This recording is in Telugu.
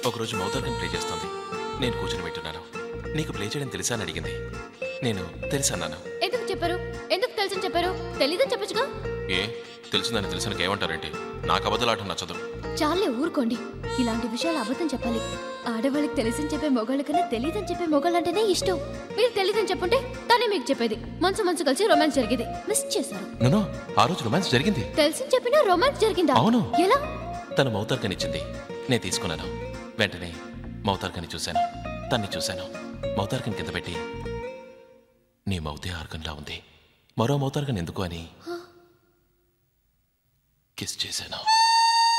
ఒకరోజు మౌతార్గన్ ప్లే చేస్తుంది. నేను కూర్చొని వింటున్నాను. నీకు ప్లే చేయడం తెలుసా అని అడిగింది. నేను తెలుసన్నాను. ఎందుకు చెప్పారు? ఎందుకు తెలుసని చెప్పారు? తెలీదని చెప్పొచ్చుగా. ఏ తెలిసిందని తెలిసినకి ఏమంటారేంటి? నాకు అబద్ధాలాట నచ్చదు. చాలే ఊరుకోండి. ఇలాంటి విషయాలు అబద్ధం చెప్పాలి. ఆడవాళ్ళకి తెలిసని చెప్పే మొగాళ్ళ కన్నా తెలియదని చెప్పే మొగాళ్ళంటేనే ఇష్టం. మీరు తెలియదని చెప్పుంటే తనే మీకు చెప్పేది. మనసు మనసు కలిసి రొమాన్స్ జరిగేది. మిస్ చేశారు. నో, ఆ రోజు రొమాన్స్ జరిగింది. తెలిసని చెప్పినా రొమాన్స్ జరిగిందా? అవును. ఎలా? తన మౌతార్గన్ ఇచ్చింది, నేను తీసుకున్నాను. వెంటనే మౌతార్గన్ని చూశాను, తన్ని చూశాను. మౌతార్గన్ కింద పెట్టి నీ మౌతే ఆర్గన్లా ఉంది, మరో మౌతార్గన్ ఎందుకు అని కిస్ చేశాను.